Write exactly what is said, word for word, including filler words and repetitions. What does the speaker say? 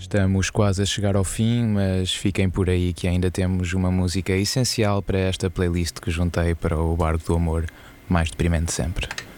Estamos quase a chegar ao fim, mas fiquem por aí que ainda temos uma música essencial para esta playlist que juntei para o Barco do Amor mais deprimente sempre.